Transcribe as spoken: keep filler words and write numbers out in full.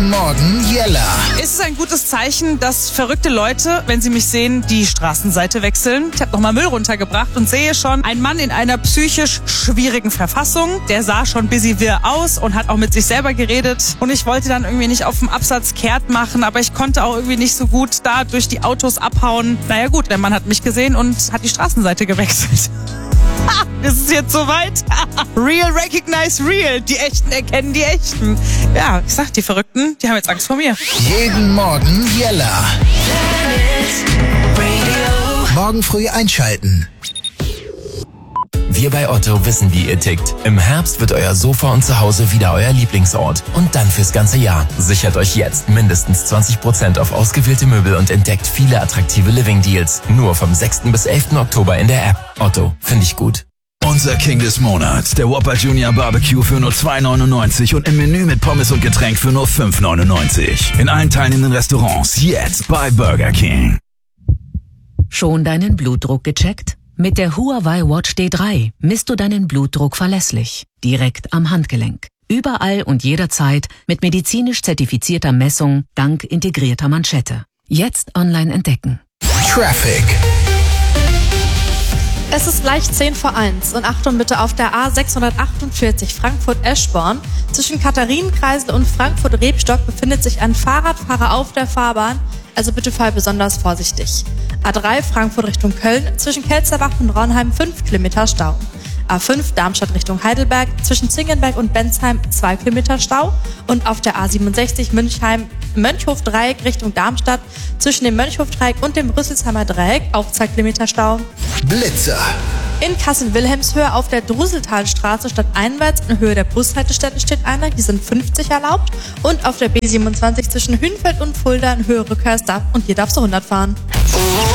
Morgen Jella. Ist es ein gutes Zeichen, dass verrückte Leute, wenn sie mich sehen, die Straßenseite wechseln? Ich habe nochmal Müll runtergebracht und sehe schon einen Mann in einer psychisch schwierigen Verfassung. Der sah schon busy wirr aus und hat auch mit sich selber geredet. Und ich wollte dann irgendwie nicht auf dem Absatz kehrt machen, aber ich konnte auch irgendwie nicht so gut da durch die Autos abhauen. Naja gut, der Mann hat mich gesehen und hat die Straßenseite gewechselt. Ha, ist es jetzt soweit? Real recognize real. Die Echten erkennen die Echten. Ja, ich sag, die Verrückten, die haben jetzt Angst vor mir. Jeden Morgen Jella. Morgen früh einschalten. Wir bei Otto wissen, wie ihr tickt. Im Herbst wird euer Sofa und Zuhause wieder euer Lieblingsort. Und dann fürs ganze Jahr. Sichert euch jetzt mindestens zwanzig Prozent auf ausgewählte Möbel und entdeckt viele attraktive Living-Deals. Nur vom sechsten bis elften Oktober in der App. Otto, finde ich gut. Unser King des Monats, der Whopper Junior Barbecue für nur zwei neunundneunzig und im Menü mit Pommes und Getränk für nur fünf neunundneunzig. In allen teilnehmenden Restaurants jetzt bei Burger King. Schon deinen Blutdruck gecheckt? Mit der Huawei Watch D drei misst du deinen Blutdruck verlässlich, direkt am Handgelenk. Überall und jederzeit mit medizinisch zertifizierter Messung dank integrierter Manschette. Jetzt online entdecken. Traffic. Es ist gleich zehn vor eins und Achtung bitte auf der A sechshundertachtundvierzig Frankfurt-Eschborn. Zwischen Katharinenkreisel und Frankfurt-Rebstock befindet sich ein Fahrradfahrer auf der Fahrbahn, also bitte fahr besonders vorsichtig. A drei Frankfurt Richtung Köln, zwischen Kelzerbach und Ronheim fünf Kilometer Stau. A fünf Darmstadt Richtung Heidelberg, zwischen Zingenberg und Bensheim zwei Kilometer Stau. Und auf der A siebenundsechzig Münchheim Mönchhof-Dreieck Richtung Darmstadt, zwischen dem Mönchhof-Dreieck und dem Rüsselsheimer Dreieck auch zwei Kilometer Stau. Blitzer. In Kassel-Wilhelmshöhe auf der Druseltalstraße stadteinwärts in Höhe der Bushaltestelle steht einer, hier sind fünfzig erlaubt. Und auf der B siebenundzwanzig zwischen Hünfeld und Fulda in Höhe Rückkehr ist da und hier darfst du hundert fahren.